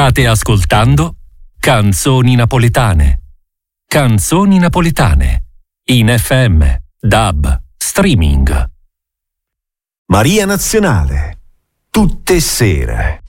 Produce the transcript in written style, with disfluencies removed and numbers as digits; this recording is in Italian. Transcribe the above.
State ascoltando Canzoni Napoletane. Canzoni Napoletane. In FM, DAB, streaming. Maria Nazionale. Tutte sere.